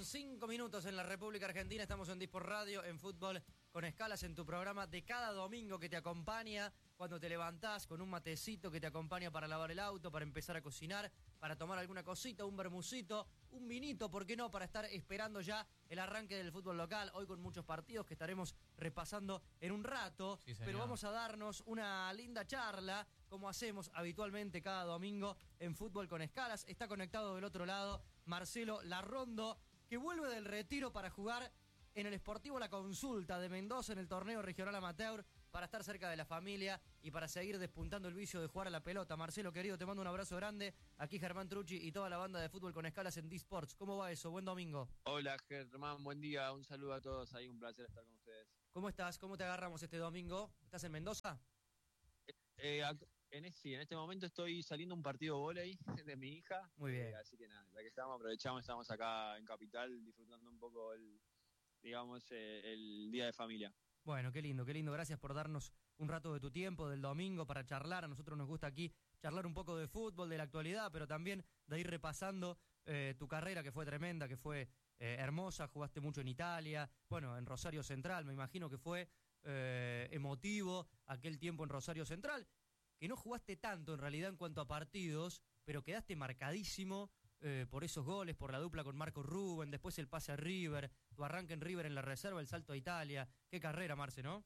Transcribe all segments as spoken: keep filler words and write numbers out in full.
con cinco minutos en la República Argentina. Estamos en Disport Radio, en Fútbol con Escalas, en tu programa de cada domingo que te acompaña cuando te levantás, con un matecito que te acompaña para lavar el auto, para empezar a cocinar, para tomar alguna cosita, un bermucito, un vinito, ¿por qué no? Para estar esperando ya el arranque del fútbol local. Hoy con muchos partidos que estaremos repasando en un rato, sí, pero vamos a darnos una linda charla, como hacemos habitualmente cada domingo en Fútbol con Escalas. Está conectado del otro lado Marcelo Larrondo, que vuelve del retiro para jugar en el Sportivo La Consulta de Mendoza en el torneo regional amateur, para estar cerca de la familia y para seguir despuntando el vicio de jugar a la pelota. Marcelo, querido, te mando un abrazo grande. Aquí Germán Trucci y toda la banda de Fútbol con Escalas en D-Sports. ¿Cómo va eso? Buen domingo. Hola Germán, buen día, un saludo a todos, ahí un placer estar con ustedes. ¿Cómo estás? ¿Cómo te agarramos este domingo? ¿Estás en Mendoza? Eh, en, este, sí, en este momento estoy saliendo a un partido de vóley de mi hija. Muy bien. Eh, así que nada, ya que estamos, aprovechamos, estamos acá en Capital disfrutando un poco el, digamos, eh, el día de familia. Bueno, qué lindo, qué lindo. Gracias por darnos un rato de tu tiempo, del domingo, para charlar. A nosotros nos gusta aquí charlar un poco de fútbol, de la actualidad, pero también de ir repasando eh, tu carrera, que fue tremenda, que fue eh, hermosa. Jugaste mucho en Italia, bueno, en Rosario Central. Me imagino que fue eh, emotivo aquel tiempo en Rosario Central, que no jugaste tanto en realidad en cuanto a partidos, pero quedaste marcadísimo eh, por esos goles, por la dupla con Marco Rubén, después el pase a River, tu arranque en River en la reserva, el salto a Italia. Qué carrera, Marce, ¿no?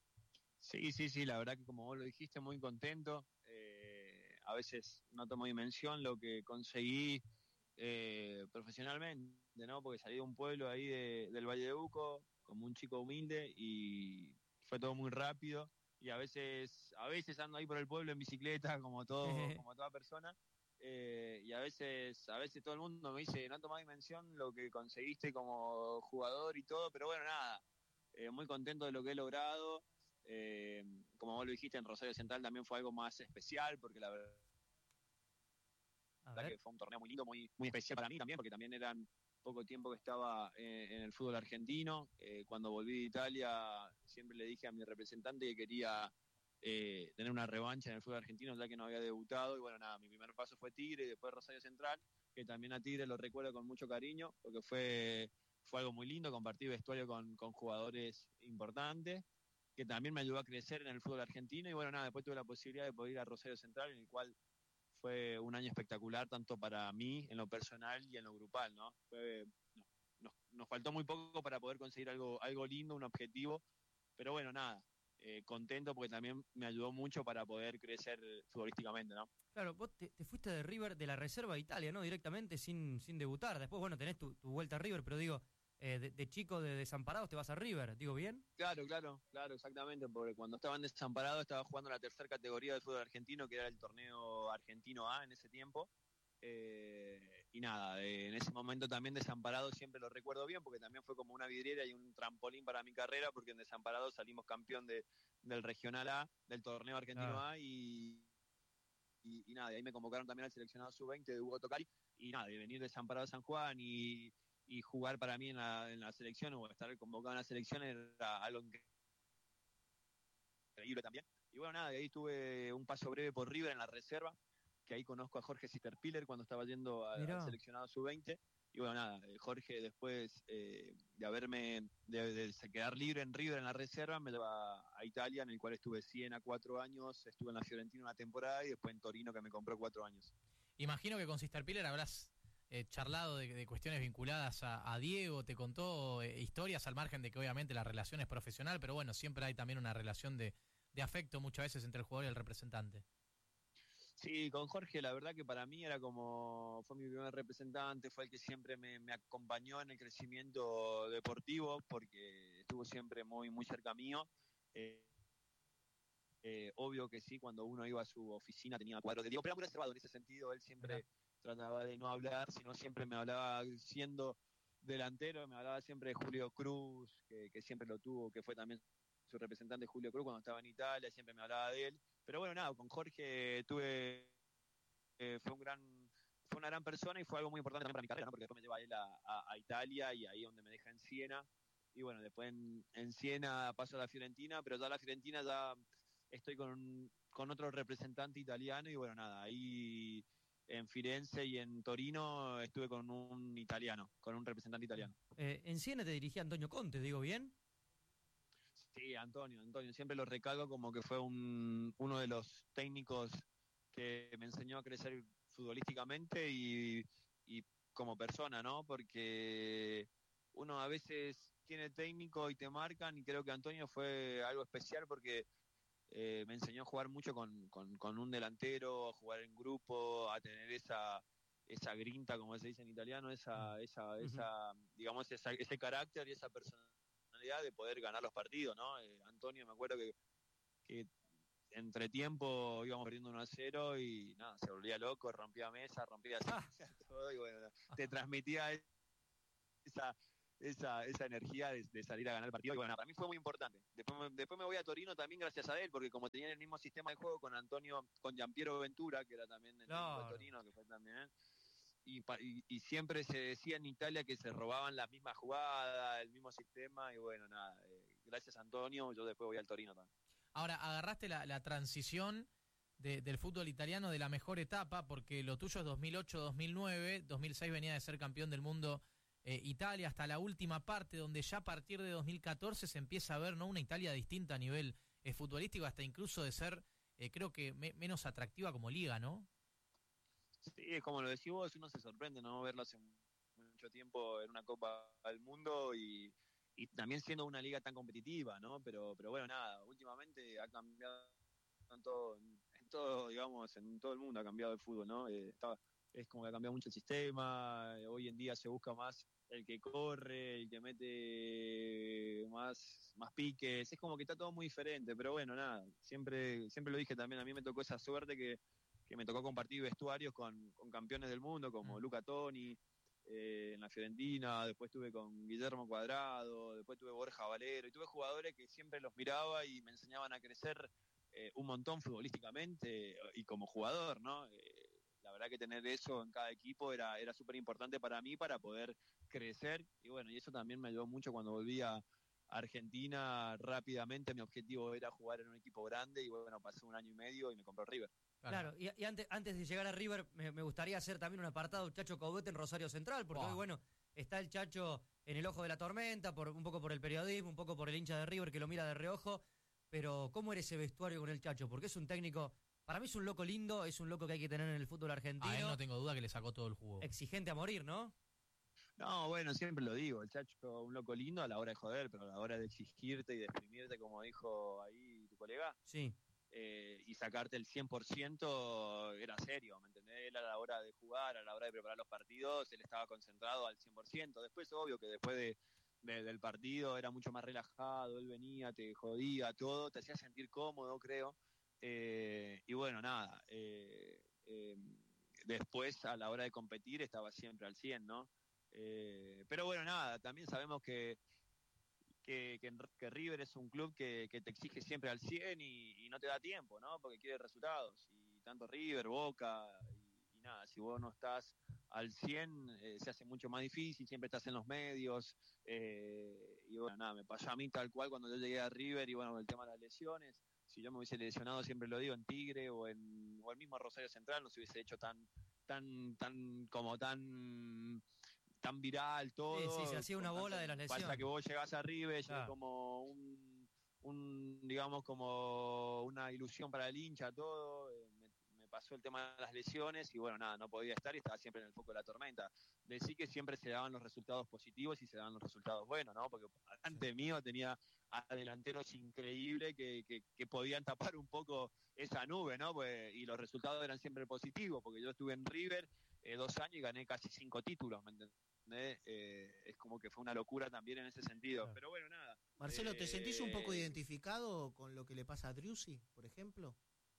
Sí, sí, sí, la verdad que como vos lo dijiste, muy contento. Eh, a veces no tomo dimensión lo que conseguí eh, profesionalmente, ¿no? Porque salí de un pueblo ahí de, del Valle de Uco, como un chico humilde, y fue todo muy rápido. Y a veces, a veces ando ahí por el pueblo en bicicleta, como todo, como toda persona. Eh, y a veces, a veces todo el mundo me dice, no tomás dimensión lo que conseguiste como jugador y todo, pero bueno, nada, eh, muy contento de lo que he logrado. Eh, como vos lo dijiste, en Rosario Central también fue algo más especial, porque la verdad que fue un torneo muy lindo, muy, muy especial para mí también, porque también eran poco tiempo que estaba en, en el fútbol argentino. Eh, cuando volví de Italia, siempre le dije a mi representante que quería eh, tener una revancha en el fútbol argentino, ya que no había debutado. Y bueno, nada, mi primer paso fue Tigre y después Rosario Central, que también a Tigre lo recuerdo con mucho cariño, porque fue, fue algo muy lindo, compartir vestuario con, con jugadores importantes, que también me ayudó a crecer en el fútbol argentino. Y bueno, nada, después tuve la posibilidad de poder ir a Rosario Central, en el cual fue un año espectacular, tanto para mí, en lo personal y en lo grupal, ¿no? Fue, no, nos, nos faltó muy poco para poder conseguir algo, algo lindo, un objetivo, pero bueno, nada, eh, contento porque también me ayudó mucho para poder crecer futbolísticamente, ¿no? Claro, vos te, te fuiste de River, de la reserva a Italia, ¿no? Directamente, sin, sin debutar. Después, bueno, tenés tu, tu vuelta a River, pero digo, eh, de, de chico de Desamparados te vas a River, ¿digo bien? Claro, claro, claro, exactamente, porque cuando estaba en Desamparados estaba jugando la tercera categoría del fútbol argentino, que era el torneo argentino A en ese tiempo. Eh, y nada, eh, en ese momento también Desamparados siempre lo recuerdo bien, porque también fue como una vidriera y un trampolín para mi carrera, porque en Desamparados salimos campeón de, del regional A, del torneo argentino ah. A, y, y, y nada, y ahí me convocaron también al seleccionado sub veinte de Hugo Tocari, y nada, de venir de Desamparados a San Juan y, y jugar para mí en la, en la selección, o estar convocado en la selección, era algo increíble también. Y bueno, nada, de ahí tuve un paso breve por River en la reserva, que ahí conozco a Jorge Sisterpiller cuando estaba yendo a, al seleccionado sub veinte. Y bueno, nada, Jorge después eh, de haberme, de, de quedar libre en River en la reserva, me lleva a Italia, en el cual estuve Siena cuatro años, estuve en la Fiorentina una temporada y después en Torino, que me compró cuatro años. Imagino que con Sisterpiller habrás eh, charlado de, de cuestiones vinculadas a, a Diego, te contó eh, historias, al margen de que obviamente la relación es profesional, pero bueno, siempre hay también una relación de, de afecto muchas veces entre el jugador y el representante. Sí, con Jorge la verdad que para mí era como, fue mi primer representante, fue el que siempre me, me acompañó en el crecimiento deportivo, porque estuvo siempre muy muy cerca mío. Eh, eh, obvio que sí, cuando uno iba a su oficina tenía cuadros de Diego, pero era muy reservado en ese sentido, él siempre Ajá. trataba de no hablar, sino siempre me hablaba siendo delantero, me hablaba siempre de Julio Cruz, que, que siempre lo tuvo, que fue también su representante Julio Cruz cuando estaba en Italia, siempre me hablaba de él. Pero bueno, nada, con Jorge tuve, eh, fue un gran, fue una gran persona y fue algo muy importante también para mi carrera, ¿no? Porque después me lleva a él a, a, a Italia y ahí donde me deja en Siena. Y bueno, después en, en Siena paso a la Fiorentina, pero ya la Fiorentina ya estoy con, con otro representante italiano y bueno, nada, ahí en Firenze y en Torino estuve con un italiano, con un representante italiano. Eh, en Siena te dirigía Antonio Conte, ¿digo bien? Sí, Antonio, Antonio, siempre lo recalco como que fue un, uno de los técnicos que me enseñó a crecer futbolísticamente y, y como persona, ¿no? Porque uno a veces tiene técnico y te marcan, y creo que Antonio fue algo especial porque eh, me enseñó a jugar mucho con, con, con un delantero, a jugar en grupo, a tener esa esa grinta, como se dice en italiano, esa esa Uh-huh. esa digamos esa, ese carácter y esa personalidad de poder ganar los partidos, ¿no? Eh, Antonio, me acuerdo que, que entre tiempo íbamos perdiendo uno a cero y nada, se volvía loco, rompía mesa, rompía Ah. todo y bueno, te transmitía esa esa esa energía de, de salir a ganar el partido y bueno, para mí fue muy importante. Después me, después me voy a Torino también gracias a él, porque como tenían el mismo sistema de juego con Antonio, con Giampiero Ventura, que era también el Claro. técnico de Torino, que fue también y, y, y siempre se decía en Italia que se robaban las mismas jugadas, el mismo sistema y bueno, nada, eh, gracias a Antonio yo después voy al Torino también. Ahora, agarraste la, la transición de, del fútbol italiano de la mejor etapa, porque lo tuyo es dos mil ocho dos mil nueve, dos mil seis venía de ser campeón del mundo eh, Italia, hasta la última parte, donde ya a partir de dos mil catorce se empieza a ver, ¿no?, una Italia distinta a nivel eh, futbolístico, hasta incluso de ser, eh, creo que me, menos atractiva como liga, ¿no? Sí, como lo decís vos, uno se sorprende, ¿no?, verlo hace mucho tiempo en una Copa del Mundo y, y también siendo una liga tan competitiva, ¿no? Pero, pero bueno, nada, últimamente ha cambiado en todo, en todo, digamos, en todo el mundo ha cambiado el fútbol, ¿no? Eh, está, es como que ha cambiado mucho el sistema, hoy en día se busca más el que corre, el que mete más, más piques, es como que está todo muy diferente, pero bueno, nada, siempre, siempre lo dije también, a mí me tocó esa suerte que, que me tocó compartir vestuarios con, con campeones del mundo como mm. Luca Toni, eh, en la Fiorentina, después estuve con Guillermo Cuadrado, después tuve Borja Valero, y tuve jugadores que siempre los miraba y me enseñaban a crecer eh, un montón futbolísticamente y como jugador, ¿no? Eh, la verdad que tener eso en cada equipo era, era súper importante para mí para poder crecer, y bueno, y eso también me ayudó mucho cuando volví a Argentina rápidamente. Mi objetivo era jugar en un equipo grande y bueno, pasé un año y medio y me compró River. Claro, y, y antes, antes de llegar a River me, me gustaría hacer también un apartado Chacho Coudet en Rosario Central, porque wow. hoy, bueno, está el Chacho en el ojo de la tormenta, por un poco por el periodismo, un poco por el hincha de River que lo mira de reojo, pero ¿cómo era ese vestuario con el Chacho? Porque es un técnico, para mí es un loco lindo, es un loco que hay que tener en el fútbol argentino. A él no tengo duda que le sacó todo el jugo. Exigente a morir, ¿no? No, bueno, siempre lo digo, el Chacho un loco lindo a la hora de joder, pero a la hora de exigirte y de exprimirte, como dijo ahí tu colega, sí. eh, y sacarte el cien por ciento era serio, ¿me entendés? Él a la hora de jugar, a la hora de preparar los partidos, él estaba concentrado al cien por ciento. Después, obvio que después de, de, del partido era mucho más relajado, él venía, te jodía, todo, te hacía sentir cómodo, creo. Eh, y bueno, nada, eh, eh, después a la hora de competir estaba siempre al cien, ¿no? Eh, pero bueno, nada, también sabemos que, que, que, que River es un club que, que te exige siempre al cien y, y no te da tiempo, ¿no? Porque quiere resultados. Y tanto River, Boca, y, y nada, si vos no estás al cien, eh, se hace mucho más difícil, siempre estás en los medios. Eh, y bueno, nada, me pasó a mí tal cual cuando yo llegué a River y bueno, el tema de las lesiones. Si yo me hubiese lesionado, siempre lo digo, en Tigre o en o el mismo Rosario Central, no se hubiese hecho tan, tan, tan, como tan... tan viral todo. Sí, sí, se hacía una bola tanto, de las lesiones. Pasa que vos llegás a River, claro. como un, un, digamos, como una ilusión para el hincha, todo. Eh, me, me pasó el tema de las lesiones y bueno, nada, no podía estar y estaba siempre en el foco de la tormenta. Decí que siempre se daban los resultados positivos y se daban los resultados buenos, ¿no? Porque delante sí. mío tenía a delanteros increíbles que, que, que podían tapar un poco esa nube, ¿no? Pues, y los resultados eran siempre positivos, porque yo estuve en River eh, dos años y gané casi cinco títulos, ¿me entendés? Eh, es como que fue una locura también en ese sentido, claro. Pero bueno, nada. Marcelo, ¿te eh, sentís un poco identificado con lo que le pasa a Driussi, por ejemplo?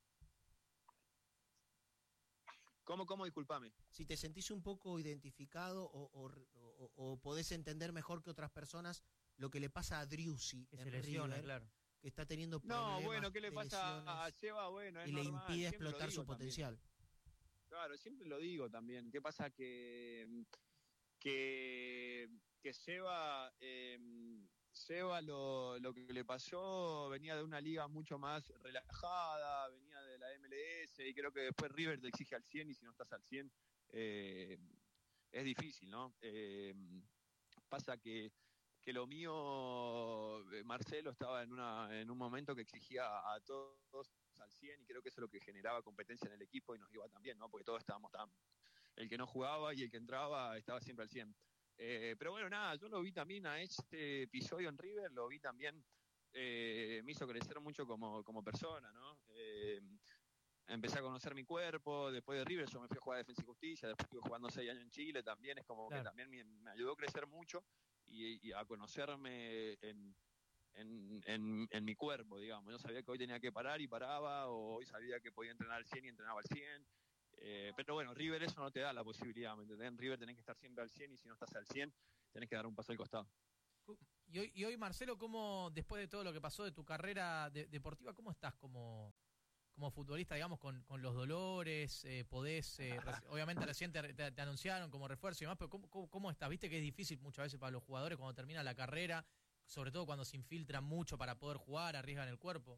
¿Cómo, cómo? Disculpame. Si te sentís un poco identificado o, o, o, o podés entender mejor que otras personas lo que le pasa a Driussi que en se lesiona, River, claro. que está teniendo problemas. No, bueno, ¿qué le pasa a Seba? Bueno, es y normal, le impide explotar su también. potencial. Claro, siempre lo digo también. ¿Qué pasa? Que que, que Seba eh, Seba lo, lo que le pasó venía de una liga mucho más relajada, venía de la M L S y creo que después River te exige al cien y si no estás al cien eh, es difícil, ¿no? Eh, pasa que, que lo mío, eh, Marcelo estaba en, una, en un momento que exigía a todos al cien y creo que eso es lo que generaba competencia en el equipo y nos iba también, ¿no? Porque todos estábamos tan... El que no jugaba y el que entraba estaba siempre al cien. Eh, pero bueno, nada, yo lo vi también a este episodio en River, lo vi también, eh, me hizo crecer mucho como, como persona, ¿no? Eh, empecé a conocer mi cuerpo, después de River yo me fui a jugar a Defensa y Justicia, después estuve jugando seis años en Chile, también es como claro. que también me, me ayudó a crecer mucho y, y a conocerme en, en, en, en mi cuerpo, digamos. Yo sabía que hoy tenía que parar y paraba, o hoy sabía que podía entrenar al cien y entrenaba al cien. Eh, pero bueno, River eso no te da la posibilidad, ¿me entendés? En River tenés que estar siempre al cien y si no estás al cien, tenés que dar un paso al costado. Y hoy, y hoy Marcelo, ¿cómo, después de todo lo que pasó de tu carrera de, deportiva, cómo estás como, como futbolista, digamos, con, con los dolores? Eh, ¿Podés, eh, reci- obviamente recién te, te, te anunciaron como refuerzo y demás, pero ¿cómo, cómo, ¿cómo estás? Viste que es difícil muchas veces para los jugadores cuando termina la carrera, sobre todo cuando se infiltran mucho para poder jugar, arriesgan el cuerpo.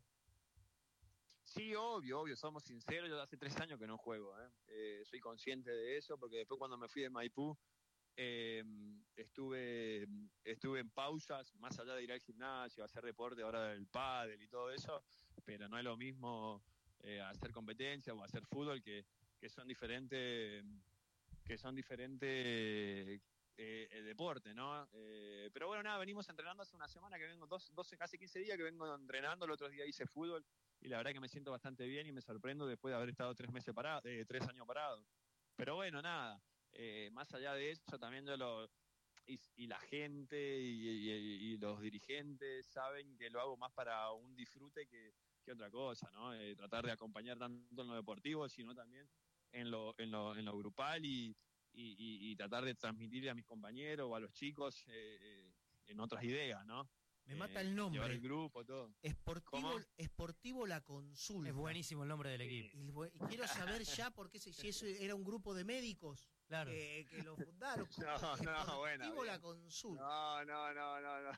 Sí, obvio, obvio, somos sinceros, yo hace tres años que no juego, ¿eh? Eh, soy consciente de eso, porque después cuando me fui de Maipú, eh, estuve, estuve en pausas, más allá de ir al gimnasio, hacer deporte ahora del pádel y todo eso, pero no es lo mismo eh, hacer competencia o hacer fútbol, que, que son diferentes, que son diferentes eh, el deporte, ¿no? Eh, pero bueno, nada, venimos entrenando hace una semana que vengo, dos, doce, casi quince días que vengo entrenando, el otro día hice fútbol y la verdad que me siento bastante bien y me sorprendo después de haber estado tres meses parado, eh, tres años parado. Pero bueno, nada, eh, más allá de eso también yo lo... Y, y la gente y, y, y los dirigentes saben que lo hago más para un disfrute que, que otra cosa, ¿no? Eh, tratar de acompañar tanto en lo deportivo, sino también en lo, en lo, en lo grupal y, y, y, y tratar de transmitirle a mis compañeros o a los chicos eh, eh, en otras ideas, ¿no? Me mata Eh, el nombre. Llevar el grupo, todo. Esportivo, Esportivo La Consulta. Es buenísimo el nombre del equipo. Y, y quiero saber ya por qué, si eso era un grupo de médicos claro. que, que lo fundaron. No, no, bueno. Esportivo La Consulta. No, no, no, no, no.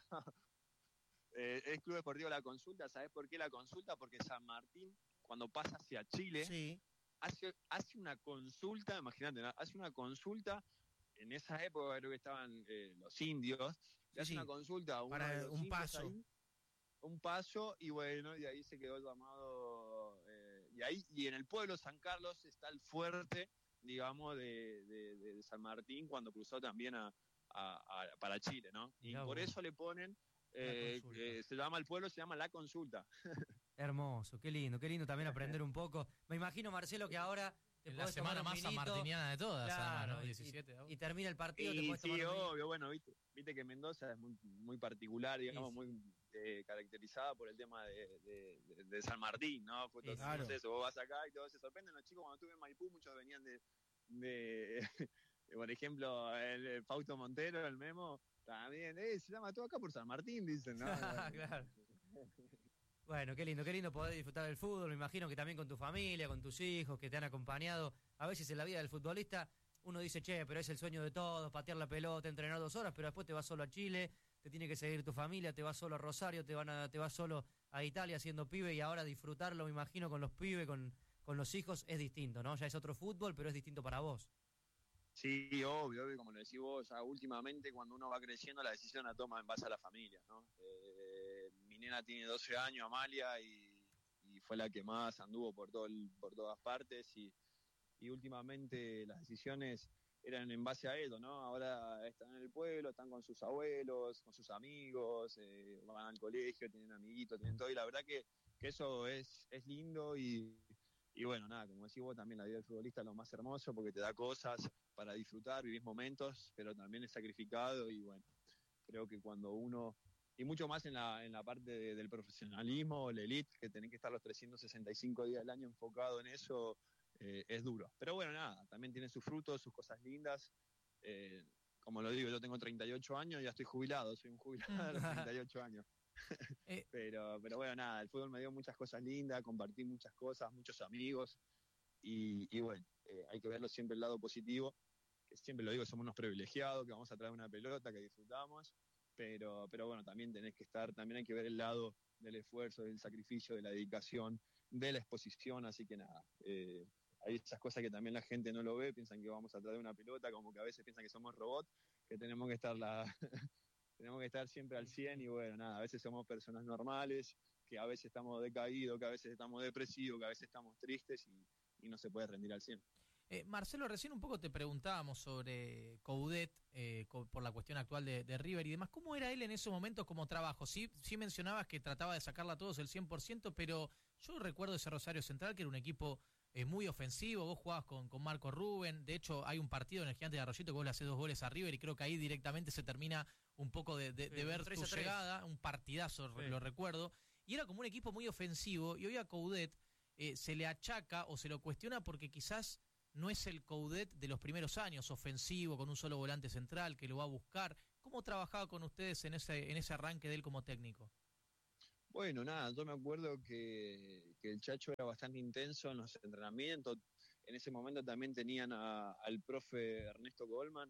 Eh, es Club Deportivo La Consulta. ¿Sabés por qué La Consulta? Porque San Martín, cuando pasa hacia Chile, sí. hace, hace una consulta, imagínate, ¿no? Hace una consulta, en esa época creo que estaban eh, los indios, sí, hace sí. una consulta a uno para de los un paso. Ahí, un paso, y bueno, y ahí se quedó llamado, eh, y ahí, y en el pueblo San Carlos está el fuerte, digamos, de, de, de San Martín, cuando cruzó también a, a, a para Chile, ¿no? Y Mirá por vos. eso le ponen, eh, eh, se llama el pueblo, se llama La Consulta. Hermoso, qué lindo, qué lindo también aprender un poco. Me imagino, Marcelo, que ahora te en la podés semana tomar un más vinito, sanmartiniana de todas, claro, además, ¿no? y- diecisiete de agosto. Y, termina el partido, te Sí, podés sí, tomar un vinito. obvio, bueno, viste, viste que Mendoza es muy, muy particular, digamos, Sí, sí. muy eh, caracterizada por el tema de, de, de, de San Martín, ¿no? Fue Sí, todo, claro. no sé, eso, vos vas acá y todos se sorprenden, los chicos cuando estuve en Maipú, muchos venían de, de, por ejemplo, el, el Fausto Montero, el Memo, también, eh, se llama todo acá por San Martín, dicen, ¿no? Claro. Bueno, qué lindo, qué lindo poder disfrutar del fútbol. Me imagino que también con tu familia, con tus hijos que te han acompañado. A veces en la vida del futbolista uno dice, che, pero es el sueño de todos, patear la pelota, entrenar dos horas, pero después te vas solo a Chile, te tiene que seguir tu familia, te vas solo a Rosario, te van a, te vas solo a Italia siendo pibe y ahora disfrutarlo, me imagino, con los pibes, con, con los hijos, es distinto, ¿no? Ya es otro fútbol, pero es distinto para vos. Sí, obvio, obvio, como lo decís vos, ya últimamente cuando uno va creciendo la decisión la toma en base a la familia, ¿no? Eh, mi nena tiene doce años, Amalia, y, y fue la que más anduvo por todo el, por todas partes y, y últimamente las decisiones eran en base a eso, ¿no? Ahora están en el pueblo, están con sus abuelos, con sus amigos, eh, van al colegio, tienen amiguitos, tienen todo, y la verdad que, que eso es, es lindo y, y bueno, nada, como decís vos, también la vida del futbolista es lo más hermoso porque te da cosas para disfrutar, vivís momentos, pero también es sacrificado y bueno, creo que cuando uno, y mucho más en la, en la parte de, del profesionalismo, la elite, que tenés que estar los trescientos sesenta y cinco días del año enfocado en eso, eh, es duro. Pero bueno, nada, también tiene sus frutos, sus cosas lindas. Eh, como lo digo, yo tengo treinta y ocho años, ya estoy jubilado, soy un jubilado a los treinta y ocho años. Eh, pero, pero bueno, nada, el fútbol me dio muchas cosas lindas, compartí muchas cosas, muchos amigos, y, y bueno, eh, hay que verlo siempre el lado positivo, que siempre lo digo, somos unos privilegiados, que vamos a traer una pelota, que disfrutamos, pero, pero bueno, también tenés que estar, también hay que ver el lado del esfuerzo, del sacrificio, de la dedicación, de la exposición, así que nada, eh, hay esas cosas que también la gente no lo ve, piensan que vamos atrás de una pelota, como que a veces piensan que somos robots, que tenemos que estar la tenemos que estar siempre al cien y bueno, nada, a veces somos personas normales, que a veces estamos decaídos, que a veces estamos depresivos, que a veces estamos tristes y, y no se puede rendir al cien. Eh, Marcelo, recién un poco te preguntábamos sobre Coudet, eh, co- por la cuestión actual de, de River y demás. ¿Cómo era él en esos momentos como trabajo? Sí, sí mencionabas que trataba de sacarla a todos el cien por ciento, pero yo recuerdo ese Rosario Central que era un equipo eh, muy ofensivo. Vos jugabas con, con Marco Rubén. De hecho, hay un partido en el Gigante de Arroyito que vos le haces dos goles a River y creo que ahí directamente se termina un poco de, de, de Sí, ver tres tu a tres. llegada. Un partidazo, Sí. lo recuerdo. Y era como un equipo muy ofensivo y hoy a Coudet eh, se le achaca o se lo cuestiona porque quizás no es el Coudet de los primeros años, ofensivo, con un solo volante central que lo va a buscar. ¿Cómo trabajaba con ustedes en ese en ese arranque de él como técnico? Bueno, nada, yo me acuerdo que, que el Chacho era bastante intenso en los entrenamientos. En ese momento también tenían a- al profe Ernesto Goldman,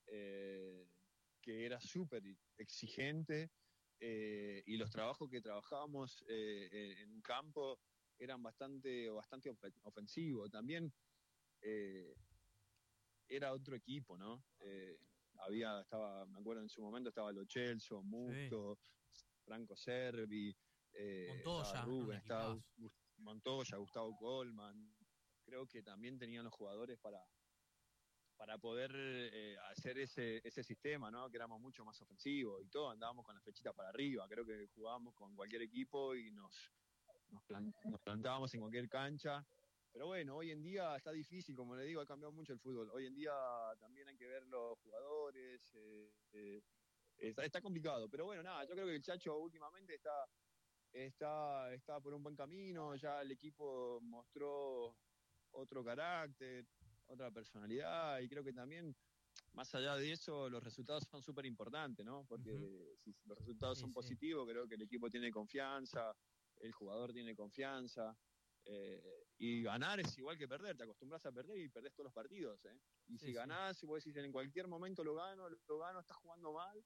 eh, que era súper exigente, eh, y los trabajos que trabajábamos eh, eh, en campo eran bastante, bastante ofe- ofensivos. También eh, era otro equipo, ¿no? Eh, había, estaba, me acuerdo en su momento estaba Lo Celso, Musto, Franco Servi, eh, Montoya, estaba un Rubén, estaba equipazo. Gus- Montoya, Gustavo Colman. Creo que también tenían los jugadores para, para poder eh, hacer ese, ese sistema, ¿no? Que éramos mucho más ofensivos y todo, andábamos con la flechita para arriba. Creo que jugábamos con cualquier equipo y nos, nos, plan- nos plantábamos en cualquier cancha. Pero bueno, hoy en día está difícil, como le digo, ha cambiado mucho el fútbol. Hoy en día también hay que ver los jugadores, eh, eh, está, está complicado. Pero bueno, nada, yo creo que el Chacho últimamente está, está, está por un buen camino, ya el equipo mostró otro carácter, otra personalidad, y creo que también, más allá de eso, los resultados son súper importantes, ¿no? Porque Ujú. si los resultados Sí, son sí. positivos, creo que el equipo tiene confianza, el jugador tiene confianza, eh, y ganar es igual que perder, te acostumbras a perder y perdés todos los partidos, ¿eh? Y Sí, si sí. ganás, vos decís, en cualquier momento lo gano, lo gano, estás jugando mal,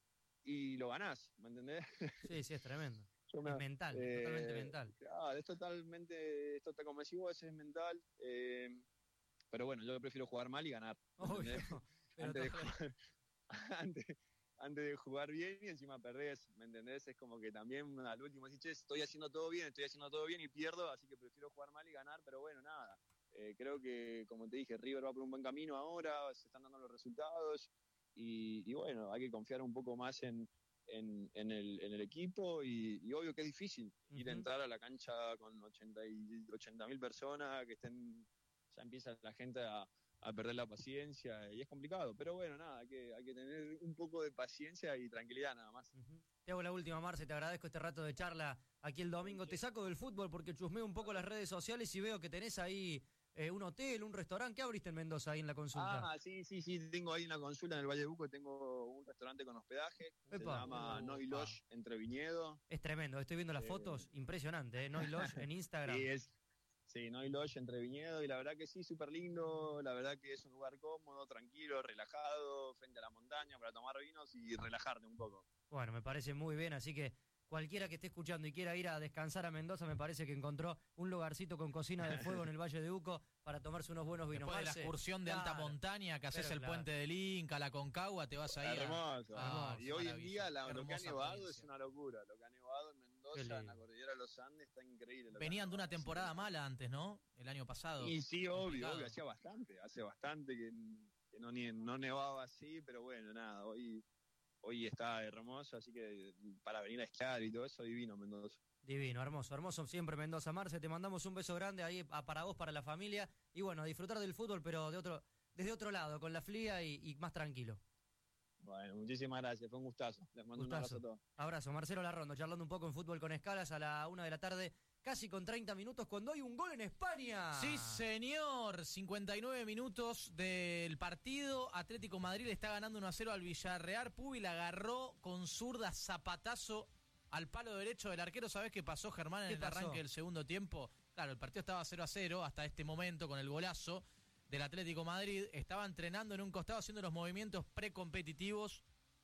y lo ganás, ¿me entendés? Sí, sí, es tremendo. Yo me- Es mental, es totalmente eh, mental. claro, es totalmente, esto está como decís vos, es mental, eh, pero bueno, yo prefiero jugar mal y ganar, ¿me Obvio, entendés? pero antes, de está- jugar, antes, antes de jugar bien y encima perdés, ¿me entendés? Es como que también al último decís, che, estoy haciendo todo bien, estoy haciendo todo bien y pierdo, así que prefiero jugar mal y ganar, pero bueno, nada. Eh, creo que, como te dije, River va por un buen camino ahora, se están dando los resultados y, y bueno, hay que confiar un poco más en, en, en el, en el equipo y, y obvio que es difícil ir a Ujú. entrar a la cancha con ochenta mil personas, que estén, ya empieza la gente a, a perder la paciencia y es complicado, pero bueno, nada, hay que, hay que tener un poco de paciencia y tranquilidad nada más. Ujú. Te hago la última, Marce, te agradezco este rato de charla aquí el domingo. Te saco del fútbol porque chusmeo un poco las redes sociales y veo que tenés ahí eh, un hotel, un restaurante. ¿Qué abriste en Mendoza ahí en la consulta? Ah, sí, sí, sí, tengo ahí en la consulta en el Valle de Buco, tengo un restaurante con hospedaje, se Epa. llama Noi Opa. Lodge Entre Viñedo. Es tremendo, estoy viendo las Eh, fotos, impresionante, ¿eh? Noy Lodge en Instagram. Sí, es, sí, Noi Lodge Entre Viñedo y la verdad que sí, súper lindo, la verdad que es un lugar cómodo, tranquilo, relajado, frente a la montaña para tomar vinos y relajarte un poco. Bueno, me parece muy bien, así que cualquiera que esté escuchando y quiera ir a descansar a Mendoza, me parece que encontró un lugarcito con cocina de fuego en el Valle de Uco para tomarse unos buenos vinos. Después de la Marce, excursión de alta claro, montaña que haces pero el claro. puente del Inca, la Concagua, te vas ahí a... Hermoso, Ah, hermoso. Y hoy en maravilla. día la- lo que ha Hermosa nevado provincia. es una locura. Lo que ha nevado en Qué Mendoza, en la lindo. cordillera de los Andes, está increíble. lo que ha Venían de una nevado. temporada mala antes, ¿no? El año pasado. Y sí, obvio, Complicado. obvio, hacía bastante, hace bastante que, que no, nie- no nevaba así, pero bueno, nada, hoy, hoy está hermoso, así que para venir a esquiar y todo eso, divino Mendoza. Divino, hermoso, hermoso siempre Mendoza. Marce, te mandamos un beso grande ahí a- para vos, para la familia. Y bueno, a disfrutar del fútbol, pero de otro, desde otro lado, con la flia y, y más tranquilo. Bueno, muchísimas gracias, fue un gustazo. Les mando un abrazo Gustazo. a todos. Abrazo, Marcelo Larrondo, charlando un poco en fútbol con escalas a la una de la tarde, casi con treinta minutos, cuando hay un gol en España. Sí, señor. cincuenta y nueve minutos del partido. Atlético Madrid le está ganando uno a cero al Villarreal. Pubi la agarró con zurda, zapatazo al palo derecho del arquero. ¿Sabés qué pasó, Germán, en ¿Qué el pasó? arranque del segundo tiempo? Claro, el partido estaba cero a cero hasta este momento con el golazo del Atlético Madrid. Estaba entrenando en un costado haciendo los movimientos precompetitivos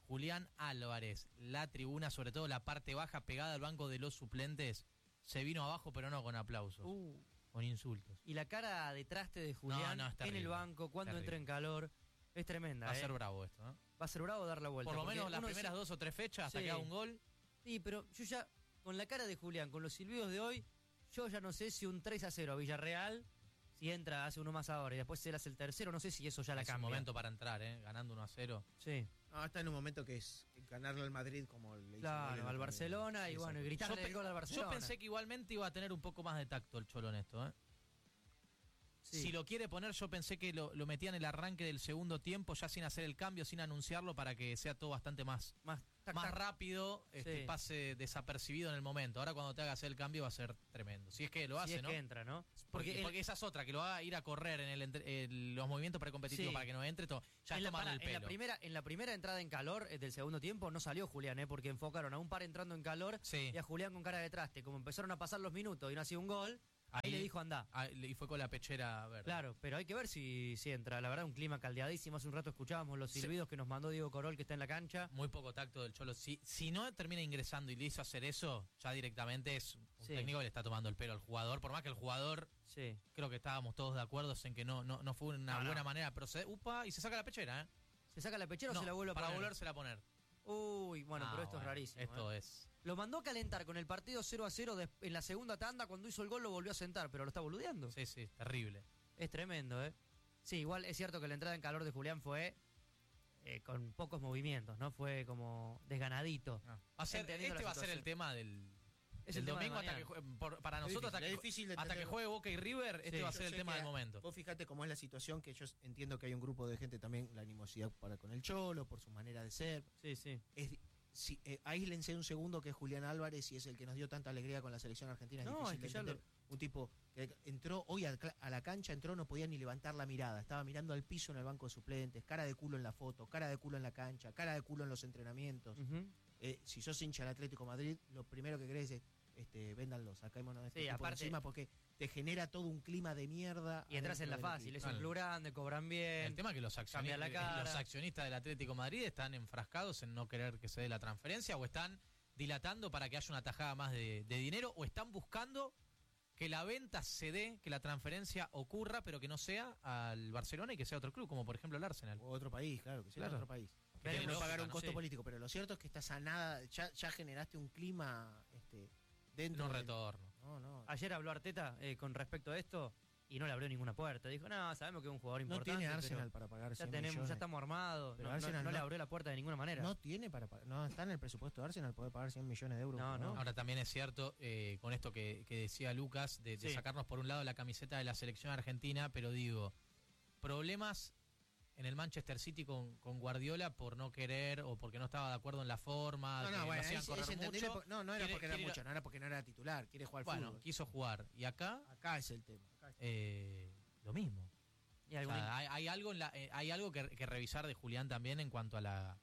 Julián Álvarez, la tribuna, sobre todo la parte baja pegada al banco de los suplentes, se vino abajo, pero no con aplausos, Uh. con insultos. Y la cara de traste de Julián No, no, es en terrible, el banco, cuando terrible. entra en calor, es tremenda. Va a ¿eh? ser bravo esto, ¿no? Va a ser bravo dar la vuelta. Por lo porque menos las uno primeras dice- dos o tres fechas, hasta Sí. que haga un gol. Sí, pero yo ya, con la cara de Julián, con los silbidos de hoy, yo ya no sé si un tres a cero a Villarreal, si entra, hace uno más ahora y después él hace el tercero, no sé si eso ya la Es un cambia. momento para entrar, ¿eh? Ganando uno a cero. Sí, No, está en un momento que es ganarle al Madrid como le hizo claro, Madrid al el Barcelona y Exacto. bueno, y gritarle Yo el gol al Yo Barcelona. pensé que igualmente iba a tener un poco más de tacto el Cholo en esto, ¿eh? Sí. Si lo quiere poner, yo pensé que lo, lo metía en el arranque del segundo tiempo, ya sin hacer el cambio, sin anunciarlo, para que sea todo bastante más, más, tac, más tac. rápido, este, Sí. pase desapercibido en el momento. Ahora cuando te haga hacer el cambio va a ser tremendo. Si es que lo Si hace, es ¿no? que entra, ¿no? Porque, Porque, porque esa es otra, que lo haga ir a correr en el entre- el- los movimientos precompetitivos Sí. para que no entre, todo, ya en, es la, tomarle para- el en la pelo. primera, en la primera entrada en calor eh, del segundo tiempo no salió Julián, ¿eh? Porque enfocaron a un par entrando en calor Sí. y a Julián con cara de traste. Como empezaron a pasar los minutos y no hacía un gol, ahí, Ahí- le dijo anda. Ah, y fue con la pechera verde. Claro, pero hay que ver si, si entra. La verdad, un clima caldeadísimo. Hace un rato escuchábamos los Sí. silbidos que nos mandó Diego Corol, que está en la cancha. Muy poco tacto del Cholo. Si, si no termina ingresando y le hizo hacer eso, ya directamente es un Sí. técnico que le está tomando el pelo al jugador. Por más que el jugador, Sí. creo que estábamos todos de acuerdo en que no, no, no fue una No, no. buena manera de proceder. Upa, y se saca la pechera, ¿eh? ¿Se saca la pechera No, o se la vuelve a para poner? volvérsela a poner. Uy, bueno, Ah, pero esto bueno, es rarísimo. Esto ¿eh? es... Lo mandó a calentar con el partido cero a cero des- en la segunda tanda. Cuando hizo el gol lo volvió a sentar, pero lo está boludeando. Sí, sí, terrible. Es tremendo, ¿eh? Sí, igual es cierto que la entrada en calor de Julián fue eh, con pocos movimientos, ¿no? Fue como desganadito. Va a ser- Entendiendo este la va a ser el situación. tema del, Es del el tema de domingo hasta que mañana. jue- por- para Es nosotros difícil, hasta, es que, difícil de hasta que entenderlo. juegue Boca y River, este Sí. va a Yo ser el sé tema que del a- momento. Vos fíjate cómo es la situación, que yo entiendo que hay un grupo de gente también, la animosidad para con el Cholo, por su manera de ser. Sí, sí. Es, di- si, eh, aíslense un segundo que es Julián Álvarez y es el que nos dio tanta alegría con la selección argentina. Es No, difícil es que de ya entender. Un tipo que entró hoy a, a la cancha, entró, no podía ni levantar la mirada. Estaba mirando al piso en el banco de suplentes, cara de culo en la foto, cara de culo en la cancha, cara de culo en los entrenamientos. Ujú. Eh, si sos hincha del Atlético de Madrid, lo primero que querés es este, véndanlo, sacémonos de este Sí, tipo de aparte- encima porque te genera todo un clima de mierda. Y entras en la adentro del fácil, equipo. es un Claro. club grande, cobran bien. El tema es que los Cambia la accionistas, cara. los accionistas del Atlético de Madrid están enfrascados en no querer que se dé la transferencia o están dilatando para que haya una tajada más de, de dinero o están buscando que la venta se dé, que la transferencia ocurra, pero que no sea al Barcelona y que sea otro club, como por ejemplo el Arsenal. O otro país, claro, que sea Claro. otro país. Que Veremos, Tenemos que lógica, pagar un ¿no? costo Sí. político, pero lo cierto es que estás a nada, ya, ya generaste un clima este, dentro No del- retorno. No, no. Ayer habló Arteta eh, con respecto a esto y no le abrió ninguna puerta. Dijo, no, sabemos que es un jugador No importante. tiene Arsenal pero para pagar ya cien tenemos, millones. ya estamos armados. Pero No, no- Arsenal no le no- abrió la puerta de ninguna manera. No tiene para pagar, no está en el presupuesto de Arsenal poder pagar cien millones de euros. No, por no. jugador. Ahora también es cierto, eh, con esto que, que decía Lucas, de, de Sí. sacarnos por un lado la camiseta de la selección argentina, pero digo, problemas en el Manchester City con, con Guardiola por no querer o porque no estaba de acuerdo en la forma, No, que no, lo bueno, hacían es, correr es entendible mucho. por- no, no era Quiere- porque era quiere ir a- mucho, no era porque no era titular, quiere jugar al Bueno, fútbol. quiso jugar. Y acá, Acá es el tema. acá es- eh, lo mismo. Y O alguna- sea, hay, hay algo, en la, eh, hay algo que, que revisar de Julián también en cuanto a la,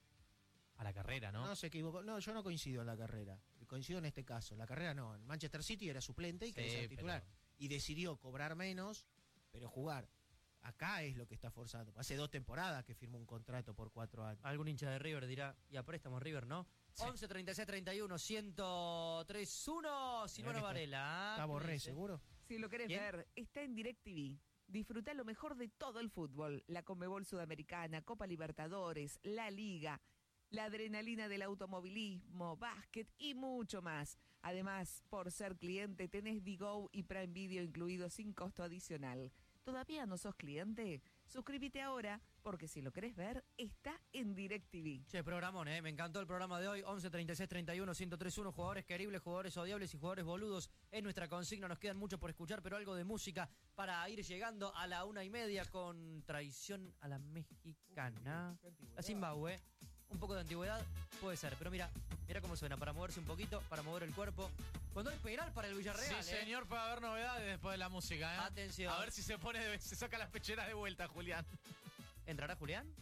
a la carrera, ¿no? No se equivocó. No, yo no coincido en la carrera. Coincido en este caso. La carrera no. En Manchester City era suplente y quería Sí, ser titular. pero- Y decidió cobrar menos, pero jugar. Acá es lo que está forzando. Hace dos temporadas que firmó un contrato por cuatro años. Algún hincha de River dirá, y a préstamo River, ¿no? Sí. once, treinta y seis, treinta y uno, ciento tres, uno, Simona que está- Varela. Está ¿Qué Borré, dice? seguro. Si lo querés ¿Quién? ver, está en DirecTV. Disfruta lo mejor de todo el fútbol. La Conmebol Sudamericana, Copa Libertadores, la Liga, la adrenalina del automovilismo, básquet y mucho más. Además, por ser cliente, tenés Vigo y Prime Video incluidos sin costo adicional. ¿Todavía no sos cliente? Suscríbete ahora, porque si lo querés ver, está en DirecTV. Che, programón, ¿eh? Me encantó el programa de hoy. once, treinta y seis, treinta y uno, ciento tres, uno. Jugadores queribles, jugadores odiables y jugadores boludos. Es nuestra consigna. Nos quedan mucho por escuchar, pero algo de música para ir llegando a la una y media con traición a la mexicana. La Zimbabue. Un poco de antigüedad puede ser, pero mira, mira cómo suena. Para moverse un poquito, para mover el cuerpo. Cuando hay penal para el Villarreal, Sí, ¿eh? señor, puede haber novedades después de la música, ¿eh? Atención. A ver si se pone, de- se saca las pecheras de vuelta, Julián. ¿Entrará Julián?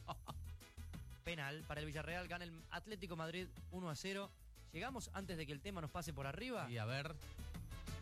Penal para el Villarreal, gana el Atlético Madrid uno a cero. ¿Llegamos antes de que el tema nos pase por arriba? Y a ver,